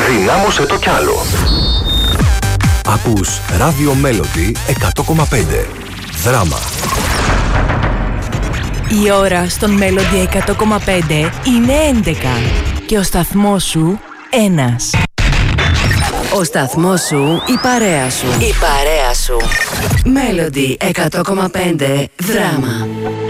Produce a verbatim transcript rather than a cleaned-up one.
Δυνάμωσε το κι άλλο. Ακούς Radio Melody εκατό κόμμα πέντε. Δράμα. Η ώρα στον Melody εκατό κόμμα πέντε είναι έντεκα και ο σταθμός σου ένας. Ο σταθμός σου, η παρέα σου. Η παρέα σου. Melody εκατό κόμμα πέντε. Δράμα.